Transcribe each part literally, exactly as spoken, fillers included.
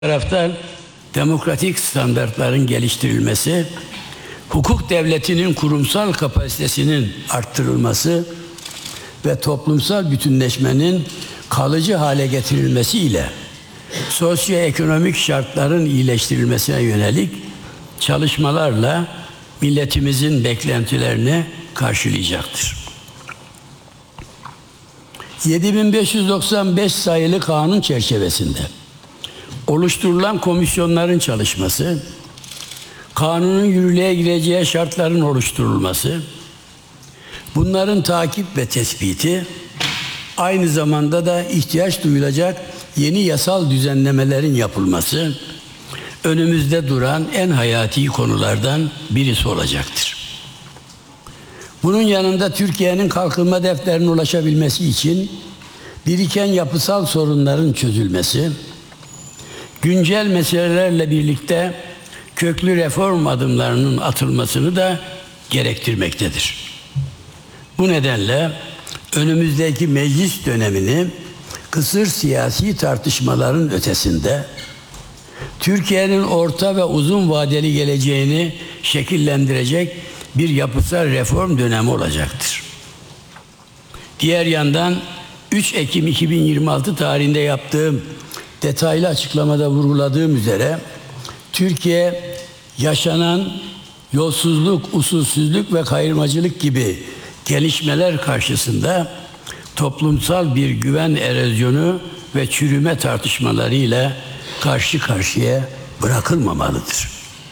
taraftan demokratik standartların geliştirilmesi, hukuk devletinin kurumsal kapasitesinin arttırılması ve toplumsal bütünleşmenin kalıcı hale getirilmesi ile sosyoekonomik şartların iyileştirilmesine yönelik çalışmalarla milletimizin beklentilerini karşılayacaktır. yedi bin beş yüz doksan beş sayılı kanun çerçevesinde oluşturulan komisyonların çalışması, kanunun yürürlüğe gireceği şartların oluşturulması, bunların takip ve tespiti, aynı zamanda da ihtiyaç duyulacak yeni yasal düzenlemelerin yapılması, önümüzde duran en hayati konulardan birisi olacaktır. Bunun yanında Türkiye'nin kalkınma defterine ulaşabilmesi için biriken yapısal sorunların çözülmesi, güncel meselelerle birlikte köklü reform adımlarının atılmasını da gerektirmektedir. Bu nedenle önümüzdeki meclis dönemini kısır siyasi tartışmaların ötesinde Türkiye'nin orta ve uzun vadeli geleceğini şekillendirecek bir yapısal reform dönemi olacaktır. Diğer yandan üç Ekim iki bin yirmi altı tarihinde yaptığım detaylı açıklamada vurguladığım üzere Türkiye yaşanan yolsuzluk, usulsüzlük ve kayırmacılık gibi gelişmeler karşısında toplumsal bir güven erozyonu ve çürüme tartışmalarıyla karşı karşıya bırakılmamalıdır.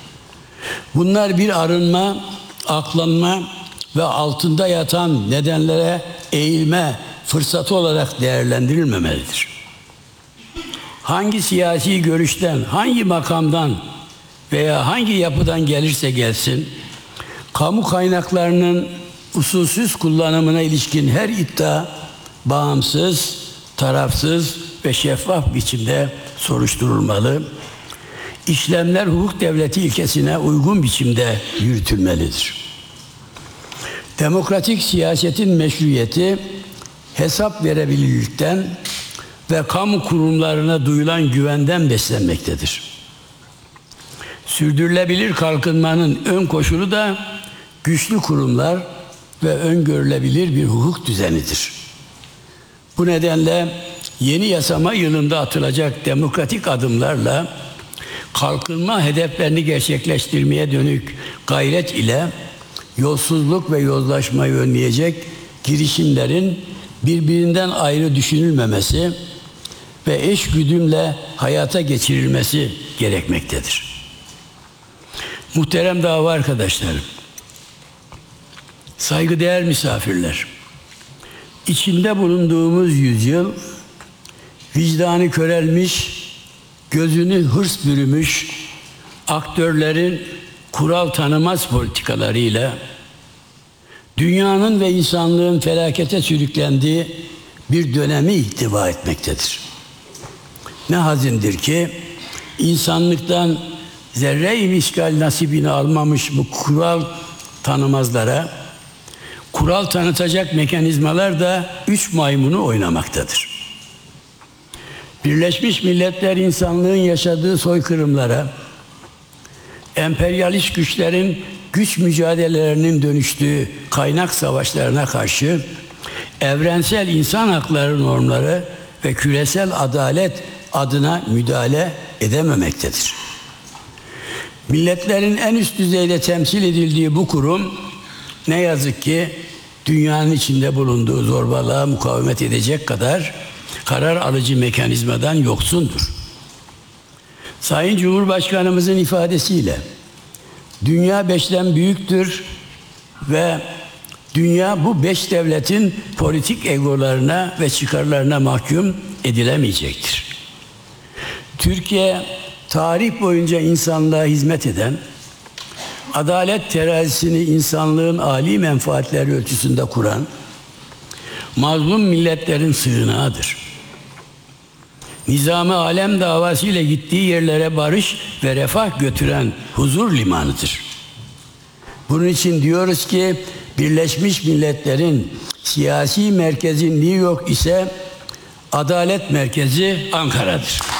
Bunlar bir arınma, aklanma ve altında yatan nedenlere eğilme fırsatı olarak değerlendirilmemelidir. Hangi siyasi görüşten, hangi makamdan veya hangi yapıdan gelirse gelsin, kamu kaynaklarının usulsüz kullanımına ilişkin her iddia bağımsız, tarafsız ve şeffaf biçimde soruşturulmalı. İşlemler hukuk devleti ilkesine uygun biçimde yürütülmelidir. Demokratik siyasetin meşruiyeti hesap verebilirlikten ve kamu kurumlarına duyulan güvenden beslenmektedir. Sürdürülebilir kalkınmanın ön koşulu da güçlü kurumlar ve öngörülebilir bir hukuk düzenidir. Bu nedenle yeni yasama yılında atılacak demokratik adımlarla kalkınma hedeflerini gerçekleştirmeye dönük gayret ile yolsuzluk ve yozlaşmayı önleyecek girişimlerin birbirinden ayrı düşünülmemesi ve eşgüdümle hayata geçirilmesi gerekmektedir. Muhterem dava arkadaşlarım, saygıdeğer misafirler, içinde bulunduğumuz yüzyıl vicdanı körelmiş, gözünü hırs bürümüş aktörlerin kural tanımaz politikalarıyla dünyanın ve insanlığın felakete sürüklendiği bir dönemi ihtiva etmektedir. Ne hazindir ki insanlıktan zerre-i miskal nasibini almamış bu kural tanımazlara kural tanıtacak mekanizmalar da üç maymunu oynamaktadır. Birleşmiş Milletler insanlığın yaşadığı soykırımlara, emperyalist güçlerin güç mücadelelerinin dönüştüğü kaynak savaşlarına karşı evrensel insan hakları normları ve küresel adalet adına müdahale edememektedir. Milletlerin en üst düzeyde temsil edildiği bu kurum ne yazık ki dünyanın içinde bulunduğu zorbalığa mukavemet edecek kadar karar alıcı mekanizmadan yoksundur. Sayın Cumhurbaşkanımızın ifadesiyle dünya beşten büyüktür ve dünya bu beş devletin politik egolarına ve çıkarlarına mahkum edilemeyecektir. Türkiye tarih boyunca insanlığa hizmet eden, adalet terazisini insanlığın âli menfaatleri ölçüsünde kuran, mazlum milletlerin sığınağıdır. Nizam-ı alem davası ile gittiği yerlere barış ve refah götüren huzur limanıdır. Bunun için diyoruz ki Birleşmiş Milletler'in siyasi merkezi New York ise adalet merkezi Ankara'dır.